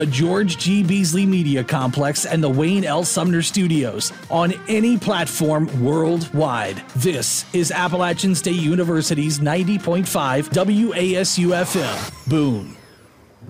the George G. Beasley Media Complex and the Wayne L. Sumner Studios on any platform worldwide. This is Appalachian State University's 90.5 WASU FM. Boom.